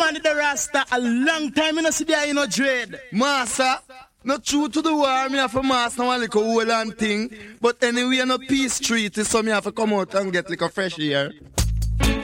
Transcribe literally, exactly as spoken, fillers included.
man did the Rasta a long time, you know, see there, you know, dread. Master, not true to the war, me have to master one little whole and thing. But anyway, no peace treaty, so me have to come out and get like a fresh air.